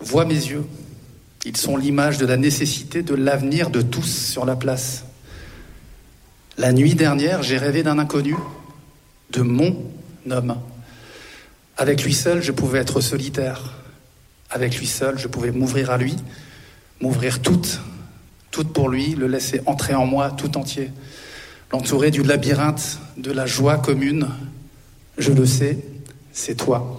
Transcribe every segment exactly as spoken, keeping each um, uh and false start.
vois mes yeux. Ils sont l'image de la nécessité de l'avenir de tous sur la place. La nuit dernière, j'ai rêvé d'un inconnu, de mon homme. Avec lui seul, je pouvais être solitaire. Avec lui seul, je pouvais m'ouvrir à lui, m'ouvrir toute, toute pour lui, le laisser entrer en moi tout entier, l'entourer du labyrinthe de la joie commune. Je le sais, c'est toi.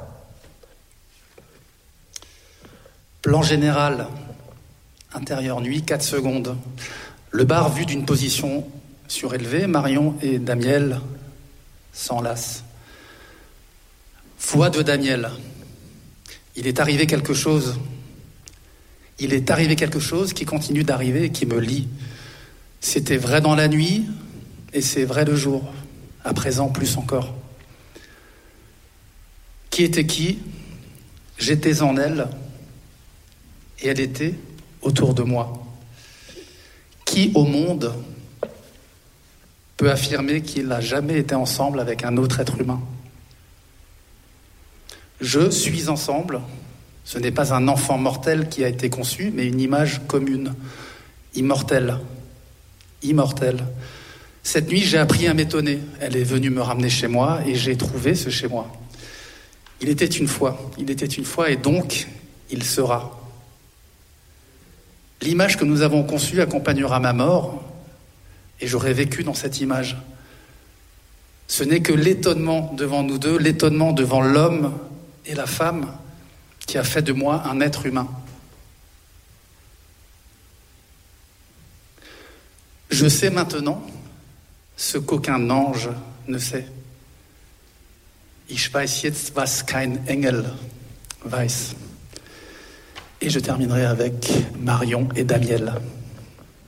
Plan général, intérieur nuit, quatre secondes. Le bar vu d'une position surélevée, Marion et Damiel s'enlacent. Voix de Damiel. Il est arrivé quelque chose. Il est arrivé quelque chose qui continue d'arriver et qui me lie. C'était vrai dans la nuit et c'est vrai le jour. À présent, plus encore. Qui était qui ? J'étais en elle et elle était autour de moi. Qui au monde peut affirmer qu'il n'a jamais été ensemble avec un autre être humain ? Je suis ensemble. Ce n'est pas un enfant mortel qui a été conçu, mais une image commune, immortelle, immortelle. Cette nuit, j'ai appris à m'étonner. Elle est venue me ramener chez moi et j'ai trouvé ce chez moi. Il était une fois, il était une fois et donc il sera. L'image que nous avons conçue accompagnera ma mort et j'aurai vécu dans cette image. Ce n'est que l'étonnement devant nous deux, l'étonnement devant l'homme et la femme qui a fait de moi un être humain. Je sais maintenant ce qu'aucun ange ne sait. Ich weiß jetzt, was kein Engel weiß. Et je terminerai avec Marion et Damiel.